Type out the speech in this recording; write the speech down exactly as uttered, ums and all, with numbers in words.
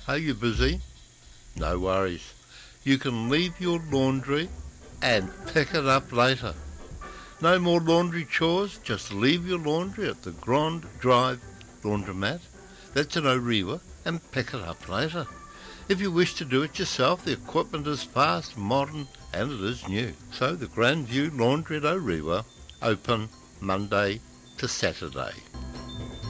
Are you busy? No worries. You can leave your laundry and pick it up later. No more laundry chores, just leave your laundry at the Grand Drive laundromat. That's in Orewa, and pick it up later. If you wish to do it yourself, the equipment is fast, modern, and it is new. So the Grandview Laundry at Orewa, open Monday to Saturday.